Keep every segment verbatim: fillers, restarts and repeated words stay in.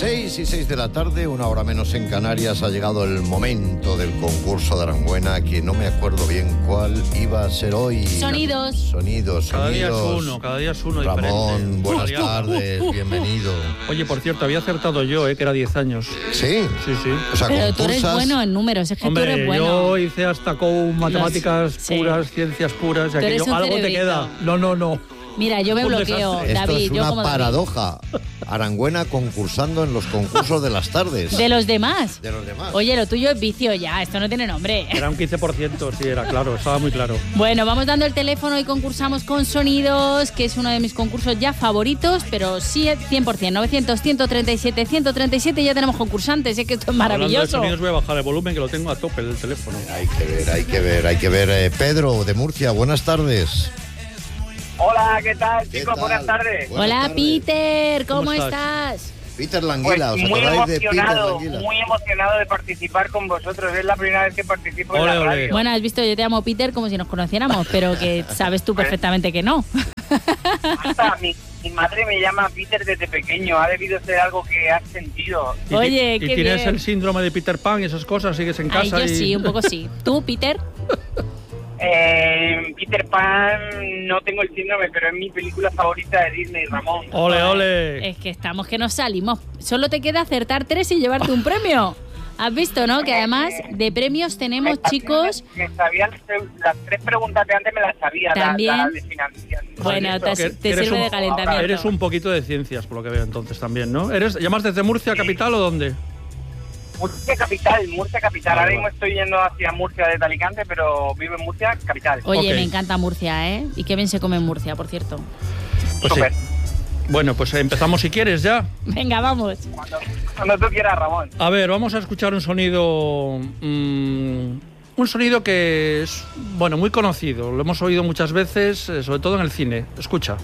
seis y seis de la tarde, una hora menos en Canarias, ha llegado el momento del concurso de Aranjuena, que no me acuerdo bien cuál iba a ser hoy. Sonidos. Sonidos, Cada día es sonidos. uno, cada día es uno Ramón, diferente. buenas Uh, uh, tardes, uh, uh, uh. bienvenido. Oye, por cierto, había acertado yo, eh, que era diez años. ¿Sí? Sí, sí. O sea, Pero tú eres concursas- bueno en números, es que Hombre, tú eres bueno. yo hice hasta con matemáticas sí. puras, ciencias puras, y Tú eres aquello, un algo te cerebrito. queda. No, no, no. Mira, yo me Un bloqueo, desastre. Esto David, es yo una como David. paradoja. Aranjuena concursando en los concursos de las tardes. De los demás. De los demás. Oye, lo tuyo es vicio ya, esto no tiene nombre. Era un quince por ciento, sí, era claro, estaba muy claro. Bueno, vamos dando el teléfono y concursamos con Sonidos, que es uno de mis concursos ya favoritos, pero sí cien por ciento. novecientos, ciento treinta y siete, ciento treinta y siete, ya tenemos concursantes, es que esto es Hablando de maravilloso. sonidos, voy a bajar el volumen, que lo tengo a tope el teléfono. Hay que ver, hay que ver, hay que ver. Eh, Pedro, de Murcia, buenas tardes. Hola, ¿qué tal, ¿Qué chicos? tal? Buenas tardes. Buenas Hola, tardes. Peter, ¿cómo, ¿Cómo estás? estás? Peter Pues Languila, ¿os muy acordáis de Peter emocionado, Languila? muy emocionado de participar con vosotros. Es la primera vez que participo en Ole, la ole. radio. Bueno, has visto, yo te llamo Peter como si nos conociéramos, pero que sabes tú perfectamente que no. Hasta mi, mi madre me llama Peter desde pequeño. Ha debido ser algo que has sentido. Y, Oye, y qué tienes bien. el síndrome de Peter Pan y esas cosas, sigues en Ay, casa yo y... sí, un poco sí. ¿Tú, Peter? Eh, Peter Pan, no tengo el síndrome, pero es mi película favorita de Disney, Ramón. Ole, ole. Es que estamos que nos salimos. Solo te queda acertar tres y llevarte un premio. ¿Has visto, no? Que además de premios tenemos, Me- chicos... Me, me sabía las, las tres preguntas de antes, me las sabía. la- También. La, de financiación. Bueno, te, Que- te que eres sirve un- de calentamiento. Eres un poquito de ciencias, por lo que veo entonces también, ¿no? ¿Eres, ¿Llamas desde Murcia capital o dónde? Murcia capital, Murcia capital. Vale, Ahora mismo vale. estoy yendo hacia Murcia desde Alicante, pero vivo en Murcia capital. Oye, Ok. me encanta Murcia, ¿eh? Y qué bien se come en Murcia, por cierto. Pues sí. Súper. Bueno, pues empezamos si quieres ya. Venga, vamos. Cuando, cuando tú quieras, Ramón. A ver, vamos a escuchar un sonido... mm, un sonido que es, bueno, muy conocido. Lo hemos oído muchas veces, eh, sobre todo en el cine. Escucha.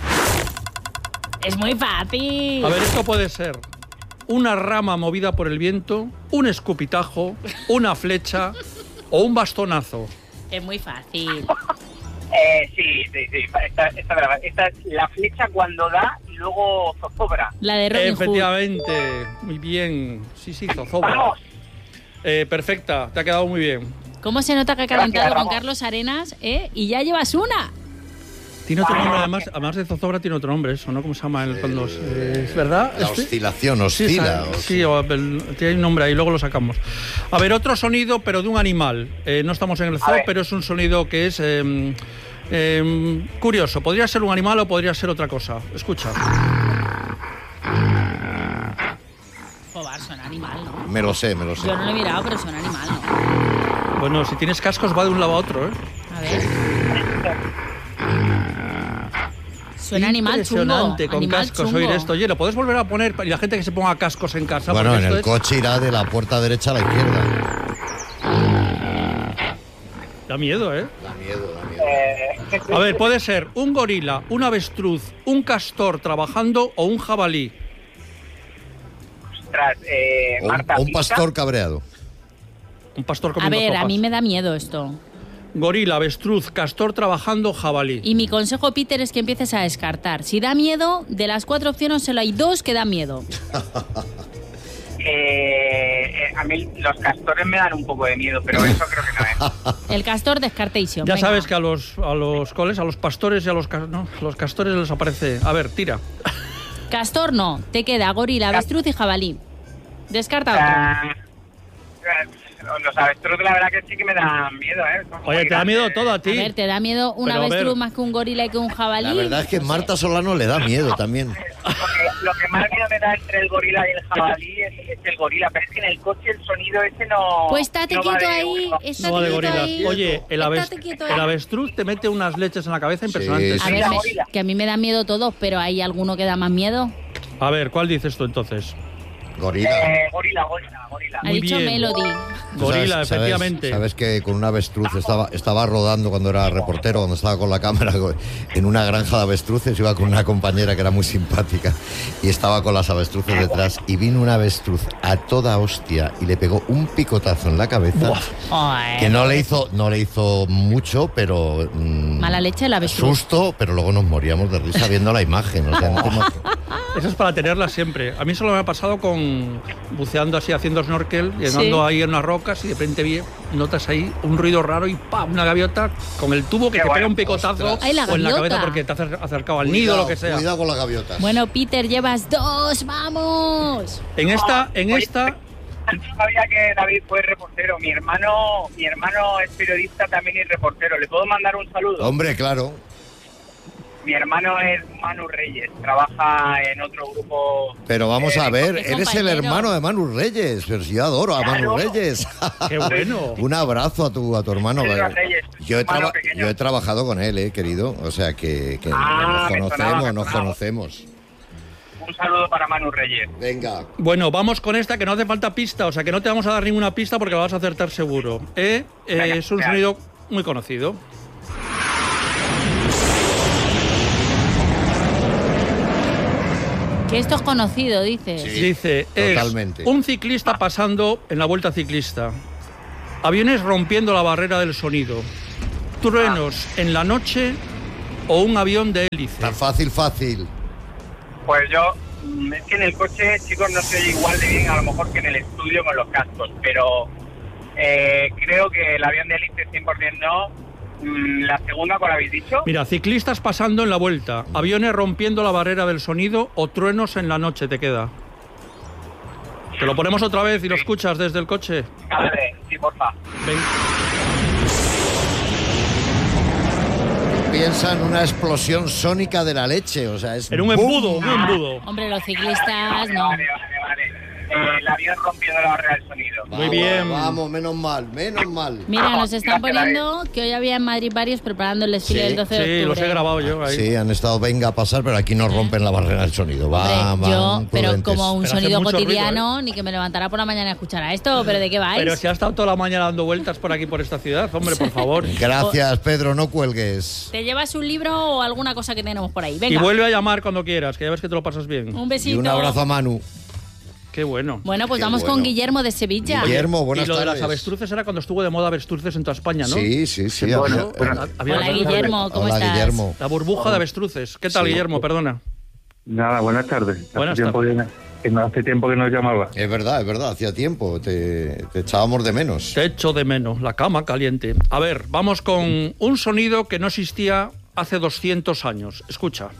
Es muy fácil. A ver, esto puede ser una rama movida por el viento, un escupitajo, una flecha o un bastonazo. Es muy fácil. Eh, sí, sí, sí. Esta, esta, esta, esta es la flecha cuando da y luego zozobra. La de Robin Hood. Efectivamente, muy bien. Sí, sí, zozobra. ¡Vamos! Eh, perfecta, te ha quedado muy bien. ¿Cómo se nota que ha calentado Gracias, con Ramón. Carlos Arenas, eh? Y ya llevas una. Tiene otro nombre, además, además de zozobra tiene otro nombre, eso, ¿no? ¿Cómo se llama? El, cuando, eh, ¿Es verdad? La Este- oscilación, Sí, oscila. sa- sí, o el- tiene un nombre ahí, luego lo sacamos. A ver, otro sonido, pero de un animal. Eh, no estamos en el zoo, ver. pero es un sonido que es eh, eh, curioso. Podría ser un animal o podría ser otra cosa. Escucha. Joder, suena animal, ¿no? Me lo sé, me lo sé. Yo no lo he mirado, pero suena animal, ¿no? Bueno, si tienes cascos va de un lado a otro, ¿eh? A ver. Suena animal chungo. Impresionante con animal cascos chungo. oír esto. Oye, ¿lo puedes volver a poner? Y la gente que se ponga cascos en casa. Bueno, porque en esto el es- coche irá de la puerta derecha a la izquierda. Da miedo, ¿eh? Da miedo, da miedo. Eh, A ver, puede ser un gorila, un avestruz, un castor trabajando o un jabalí. ostras, eh, O un, Marta, o un pista. pastor cabreado. Un pastor A comiendo ver, a sopas. mí me da miedo esto. Gorila, avestruz, castor trabajando, jabalí. Y mi consejo, Peter, es que empieces a descartar. Si da miedo, de las cuatro opciones solo hay dos que dan miedo. Eh, eh, a mí los castores me dan un poco de miedo, pero eso creo que no es. El castor, descartation. Ya venga. sabes que a los a los coles, a los pastores y a los ca- no, a los castores les aparece. A ver, tira. Castor no. Te queda gorila, avestruz y jabalí. Descarta otro. Ah, eh, los avestruz, la verdad que sí que me dan miedo, ¿eh? Son muy Oye, te da miedo grandes. todo a A ti. ver, ¿te da miedo un Pero a avestruz ver. más que un gorila y que un jabalí? La verdad es que No sé. Marta Solano le da miedo también. Lo que, lo que más miedo me da entre el gorila y el jabalí es, es el gorila, pero es que en el coche el sonido ese no. Pues estate no va quieto de ahí, gorila. estate No va de quieto gorilas. ahí. Oye, el, aves- Estate quieto ahí. el avestruz te mete unas leches en la cabeza impresionantes. A Sí, ver, La me- gorila. que a mí me dan miedo todos, pero ¿hay alguno que da más miedo? A ver, ¿cuál dices tú entonces? Gorila. Eh, gorila, gorila, gorila. Ha Muy dicho bien. Melody. Tú Gorila, sabes- sabes- efectivamente. Sabes que con un avestruz estaba, estaba rodando cuando era reportero, cuando estaba con la cámara en una granja de avestruces, iba con una compañera que era muy simpática y estaba con las avestruces detrás y vino un avestruz a toda hostia y le pegó un picotazo en la cabeza. Ay, Que no le hizo, no le hizo mucho, pero mm, Mala leche el avestruz. susto, pero luego nos moríamos de risa viendo la imagen. O sea, no te imaginas. Esa es para tenerla siempre. A mí solo me ha pasado con buceando así, haciendo snorkel, llegando Sí. ahí en unas rocas y de repente vi, notas ahí un ruido raro y ¡pam! Una gaviota con el tubo que Qué te pega bueno. un picotazo Ostras. Ay, la o en la gaviota. cabeza porque te has acer- acercado al Cuidado, nido o lo que sea. Cuidado con las gaviotas. Bueno, Peter, llevas dos, ¡vamos! En esta, en Oye, esta, No sabía que David fue reportero. Mi hermano, mi hermano es periodista también y reportero. ¿Le puedo mandar un saludo? Hombre, claro. Mi hermano es Manu Reyes. Trabaja en otro grupo. Pero vamos eh, a ver, qué eres el compañero. hermano de Manu Reyes. Pero si yo adoro a Manu Claro. Reyes. qué bueno. Un abrazo a tu, a tu hermano. Pedro Reyes, Yo he, hermano traba- pequeño. yo he trabajado con él, eh, querido. O sea que, que Ah, nos me conocemos, sonaba, me nos sonaba. conocemos. Un saludo para Manu Reyes. Venga. Bueno, vamos con esta que no hace falta pista, o sea que no te vamos a dar ninguna pista porque la vas a acertar seguro. ¿Eh? Eh, Venga, es un venga. sonido muy conocido. Que esto es conocido, dices. Sí. Dice, es totalmente. un ciclista pasando en la vuelta ciclista. Aviones rompiendo la barrera del sonido. Truenos en la noche o un avión de hélice. Tan fácil, fácil. Pues yo, mm, es que en el coche, chicos, no se oye igual de bien a lo mejor que en el estudio con los cascos, pero eh, creo que el avión de hélice cien por ciento no. Mm, ¿La segunda cuál habéis dicho? Mira, ciclistas pasando en la vuelta, aviones rompiendo la barrera del sonido o truenos en la noche te queda. Te lo ponemos otra vez y lo escuchas desde el coche. Vale, sí, porfa. Ven. Piensa en una explosión sónica de la leche. O sea, es En un ¡bum! embudo, un embudo. Hombre, los Vale, ciclistas vale, no. vale, vale, vale. Eh, el avión rompiendo la barrera del sonido. Muy Vamos, bien. Vamos, menos mal, menos mal. Mira, nos están Gracias, poniendo que hoy había en Madrid varios preparando el desfile Sí, del doce de Sí, octubre. los he grabado yo ahí. Sí, han estado venga a pasar, pero aquí no rompen la barrera del sonido. Va, Hombre, yo, van pero prudentes. como un Pero hace sonido mucho ruido, cotidiano, ni que me levantara por la mañana a escuchar a esto, pero ¿de qué vais? Pero si ha estado toda la mañana dando vueltas por aquí, por esta ciudad, hombre, por favor. Gracias, Pedro, no cuelgues. ¿Te llevas un libro o alguna cosa que tenemos por ahí? Y Venga, vuelve a llamar cuando quieras, que ya ves que te lo pasas bien. un Y besito. un abrazo a Manu. Qué bueno. Bueno, pues Qué vamos bueno. con Guillermo de Sevilla. Guillermo, buenas y lo de las tardes. avestruces era cuando estuvo de moda avestruces en toda España, ¿no? Sí, sí, sí. Bueno, había- bueno, había- Hola, Guillermo, ¿cómo Hola, estás? Guillermo. La burbuja de avestruces. ¿Qué tal, Sí. Guillermo? Perdona. Nada, buenas tardes. Buenas hace, tiempo que, que no, hace tiempo que nos llamaba. Es verdad, es verdad, hacía tiempo, te, te echábamos de menos. Te echo de menos, la cama caliente. A ver, vamos con un sonido que no existía hace doscientos años. Escucha.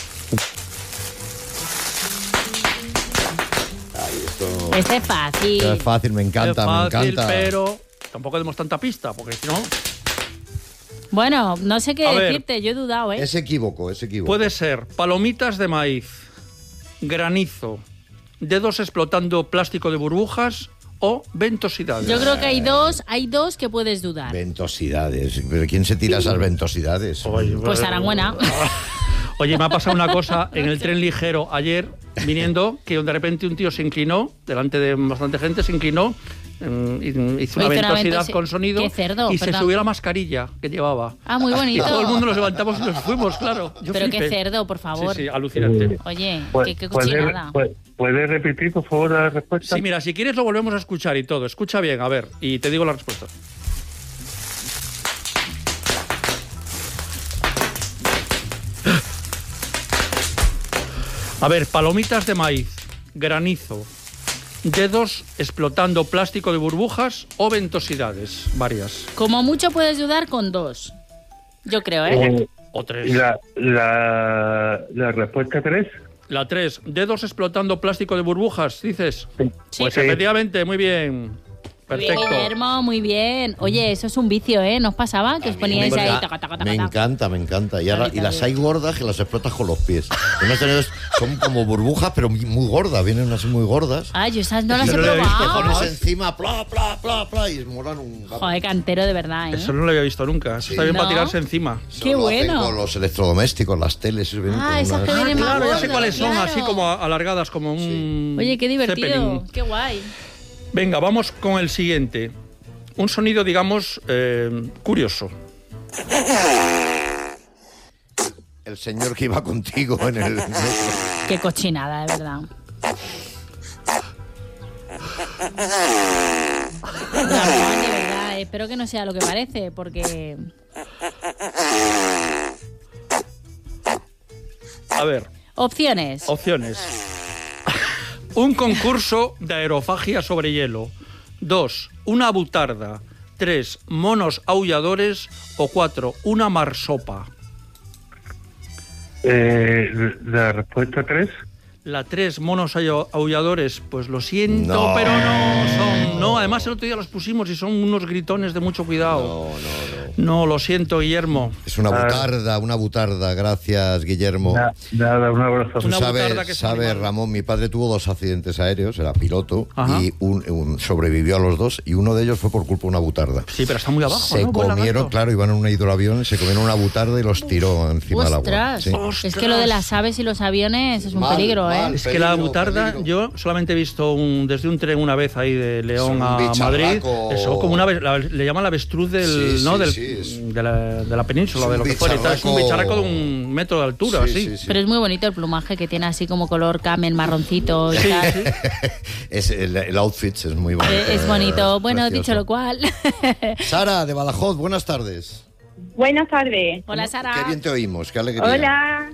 Este es fácil. Es fácil, me encanta, es fácil, me encanta. pero tampoco demos tanta pista, porque si no... Bueno, no sé qué A ver. decirte, yo he dudado, ¿eh? Es equívoco, es equívoco. Puede ser palomitas de maíz, granizo, dedos explotando plástico de burbujas o ventosidades. Yo creo que hay dos, hay dos que puedes dudar. Ventosidades. ¿Pero quién se tira esas ventosidades? Oye, Pues Arangüena. Oye, me ha pasado una cosa en el tren ligero ayer, viniendo, que de repente un tío se inclinó, delante de bastante gente, se inclinó, mm, y- hizo una Hizo una ventosidad ventosi- con sonido Qué cerdo, y se perdón. subió la mascarilla que llevaba. Ah, muy Y bonito. todo el mundo nos levantamos y nos fuimos, claro. Yo Pero qué flipé. cerdo, por favor. Sí, sí, alucinante. Oye, Pu- qué, qué ¿puede, cochinada. puede- puede repetir, por favor, la respuesta? Sí, mira, si quieres lo volvemos a escuchar y todo. Escucha bien, a ver, y te digo la respuesta. A ver, palomitas de maíz, granizo, dedos explotando plástico de burbujas o ventosidades, varias. Como mucho puedes dudar con dos. Yo creo, ¿eh? Eh, O tres. la, la, la respuesta tres. La tres, dedos explotando plástico de burbujas, dices. Sí. Pues Sí. efectivamente, muy bien. Muy bien, Perfecto. Guillermo, muy bien. Oye, eso es un vicio, ¿eh? ¿Nos pasaba? Que os poníais Me ahí... enca- taca, taca, taca, Me taca. encanta, me encanta. Y, ahora- A mí y las hay también. gordas que las explotas con los pies. Unas tenés- son como burbujas, pero muy- muy gordas. Vienen así muy gordas. Ay, yo esas no las Yo he no lo he visto, probado. Pones encima, pla, pla, pla, pla, y molan un... Joder, cantero de verdad, ¿eh? Eso no lo había visto nunca. Eso Sí. está bien para ¿No? tirarse encima. Eso qué lo hacen bueno. con los electrodomésticos, las teles. eso vienen Ah, con esas unas- que vienen más Claro, ya sé gordas, cuáles son, claro. así como alargadas, como un. Oye, qué divertido. Zeppelin. Qué guay. Venga, vamos con el siguiente. Un sonido, digamos, eh, curioso. El señor que iba contigo en el metro. Qué cochinada, de verdad. Ramón, de verdad, espero que no sea lo que parece, porque... A ver, Opciones. Opciones. Un concurso de aerofagia sobre hielo. Dos, una butarda. Tres, monos aulladores. O cuatro, una marsopa. Eh, la respuesta tres. La tres, monos aullo- aulladores, pues lo siento, No. pero no son... No, además el otro día los pusimos y son unos gritones de mucho cuidado. No, no, no. No, lo siento, Guillermo. Es una Ah. butarda, una butarda. Gracias, Guillermo. Na- nada, un abrazo. Tú Una butarda sabes, que es un sabes, animal. Ramón, mi padre tuvo dos accidentes aéreos, era piloto, Ajá. y un, un- sobrevivió a los dos, y uno de ellos fue por culpa de una butarda. Sí, pero está muy abajo, Se ¿no? Vuela comieron, tanto. claro, iban en un hidroavión, se comieron una butarda y los tiró encima del agua. Ostras, Sí. es que lo de las aves y los aviones es un Mal, peligro, mal. ¿eh? Es que la Peligro, butarda, peligro. yo solamente he visto un, desde un tren una vez ahí de León un a Madrid. bicharraco. Eso, como una ave- la- le llaman la avestruz del, Sí, ¿no? sí, del, sí, es- de, la, de la península, es un de lo que fuera. y tal. Es un bicharraco. bicharraco de un metro de altura, Sí, así. sí, sí. Pero es muy bonito el plumaje que tiene así como color camel, marroncito y Sí, tal. sí. Es, el, el outfit es muy bonito. Eh, Es bonito. Bueno, Precioso. dicho lo cual. Sara, de Badajoz, buenas tardes. Buenas tardes. Hola, Sara. Qué bien te oímos, qué alegría. Hola.